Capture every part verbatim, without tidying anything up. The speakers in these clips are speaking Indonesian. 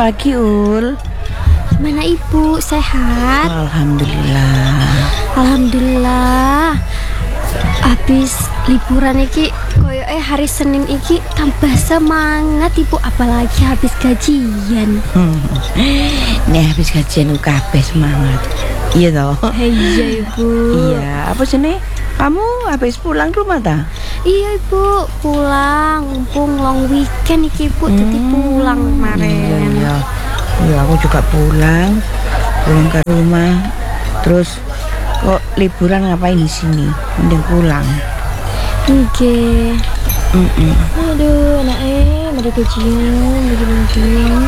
pagi, Ul. Gimana Ibu? Sehat? Alhamdulillah. Alhamdulillah. Habis liburan iki koyo eh hari Senin iki tambah semangat Ibu, apalagi habis gajian. Hmm. Nih habis gajian kabeh semangat. Iya toh? Iya Ibu. Iya, apa sih nih? Kamu habis pulang rumah ta? Iya Ibu, pulang mumpung long weekend iki Ibu, hmm. jadi pulang kemarin. Iya, iya. Iya, aku juga pulang. Pulang ke rumah. Terus kok liburan ngapain di sini? Mending pulang. Oke. Mm -mm. Aduh, enak eh, mari gajian, mari gajian.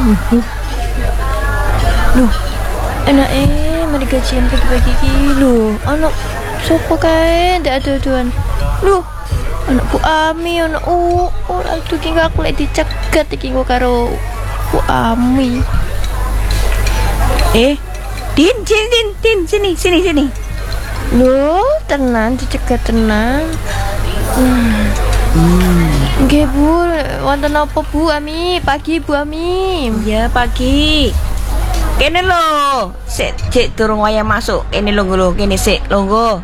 Loh, enak eh, mari gajian pagi-pagi iki lho. Anak sopo kae ndak ada tuan. Loh, anak Bu Ami, anak U. Oh, aduh ki aku lek dicegat iki kok karo Bu Ami. Eh, Din, Din, Din, Din, sini, sini, sini. Loh, tenang, dicegat tenang. Hmm. Hmm. Nggih Bu, wonten apa Bu Ami? Pagi Bu Ami. Ya pagi. Kene lho, sik cek durung wayah masuk. Ini lungguh lho, kene sik lungguh.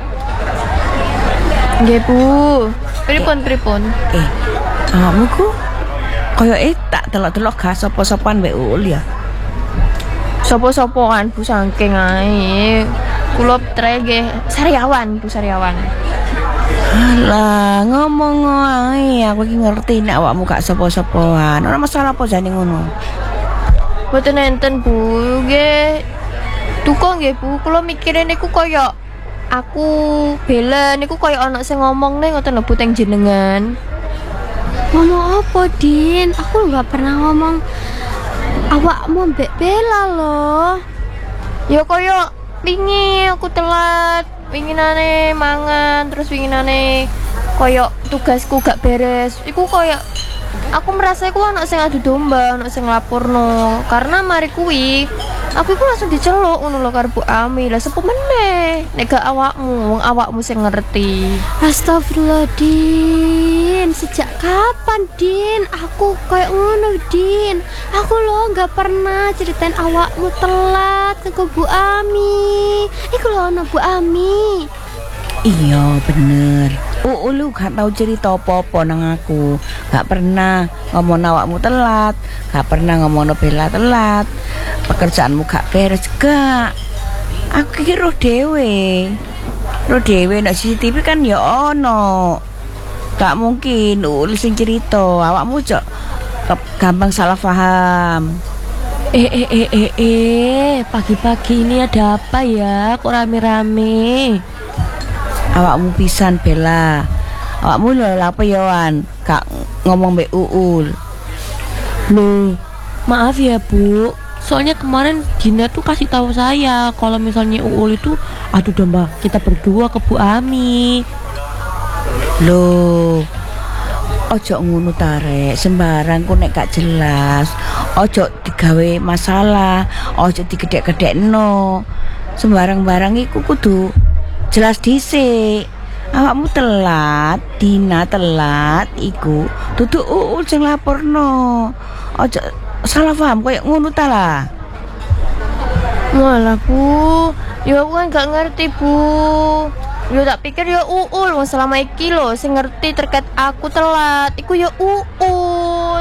Nggih Bu. Pripun pripun? Eh, awakmu ku koyo eh tak delok-delok gak sapa-sapan mbek Ul ya. Sopo-sopoan Bu saking ae. Kula tre nggih Sariawan Bu Sariawan. Alah, ngomong ae aku iki ngerti nek awakmu gak sapa-sapan. Ora masalah apa jane ngono. Mboten enten Bu, nggih. Duka nggih Bu, kula mikire niku kaya aku Bella niku kaya ana sing ngomong ning ngoten lho Bu teng jenengan. Ngomong apa, Din? Aku enggak pernah ngomong awakmu mbek Bella loh. Ya kaya wingi aku telat, winginane mangan, terus winginane kaya tugasku gak beres. Iku kaya aku merasa iku anak sing adu domba, anak sing nglaporno. Karena mari kuwi aku iku langsung diceluk ngono lho karo Bu Ami. Lah sepo meneh nek gak awakmu, wong awakmu sing ngerti. Astagfirullah, Din. Sejak kapan, Din? Aku kayak ngono, Din. Aku lo gak pernah ceritain awakmu telat ke Bu Ami. Iku lho ana Bu Ami. Iya bener. Oh, lu gak tahu cerita apa-apa nang aku. Gak pernah ngomong awakmu telat, gak pernah ngomong Bella telat. Pekerjaanmu gak beres gak. Aku iki roh dhewe. Roh dhewe nek C C T V kan ya ono. Gak mungkin ul sing cerita. Awakmu cok gampang salah paham. Eh eh eh eh eh pagi-pagi ini ada apa ya? Kok rame-rame? Awakmu pisan Bella. Awakmu lho apa ya Wan? Gak ngomong mbek Uul. Loh, maaf ya Bu. Soalnya kemarin Gina tuh kasih tahu saya kalau misalnya Uul itu adu domba kita berdua ke Bu Ami. Loh, ojo ngono tarek, sembarang ku nek gak jelas. Ojo digawe masalah, ojo digedek-gedekno. Sembarang-barang iku kudu jelas dhisik. Awakmu telat, Dina telat iku dudu Uul sing laporno. Ojo salah paham koyo ngono ta lah. Walah Bu, ya aku kan gak ngerti Bu. Ya tak pikir ya Uul, wong selama iki lho sing ngerti terkait aku telat. Iku ya Uul.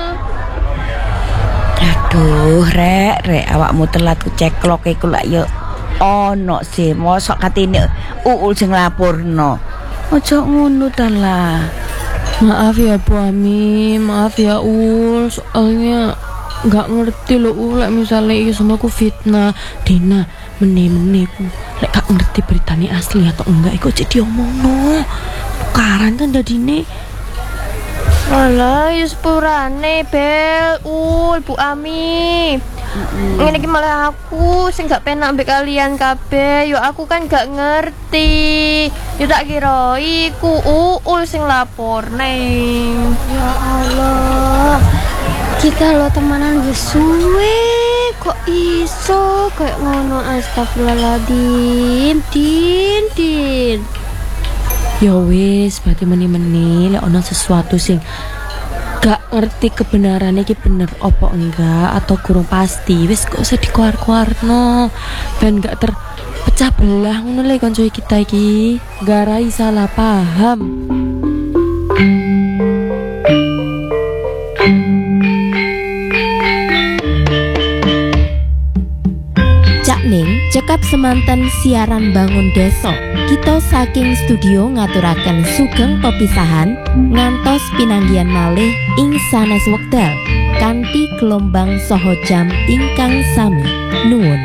Aduh, rek, rek awakmu telat ku ceklok iku lak ya ono sih, mosok katene Uul sing laporno. Ojo ngono ta lah. Maaf ya Bu Ami, maaf ya Ul, soalnya nggak ngerti loh Ul, misalnya iya sama aku fitnah Dina, meneh-meneh ku lek gak ngerti beritanya asli atau enggak iku jadi omong no tukaran kan dadine. Alah, ya sepurane Bel, Ul, Bu Ami. Ngene iki malah aku sing gak penak mbek kalian kabeh. Yo aku kan gak ngerti. Yo tak kira iku Uul sing lapor neng. Ya Allah. Kita lo temenan wis suwe kok iso kayak ngono. Astagfirullahaladzim. Din, Din. Ya wis, berarti meni-meni lek ono sesuatu sing gak ngerti kebenaran iki bener opo enggak atau kurang pasti, wis gak usah dikuar-kuarno ben gak terpecah belah ngono le kanca kita iki, garai salah paham. Cak Ning cekap semanten siaran bangun desa. Kita saking studio ngaturaken sugeng pepisahan ngantos pinanggihan malih ing sanes wekdal kanthi gelombang saha jam ingkang sami. Nuwun.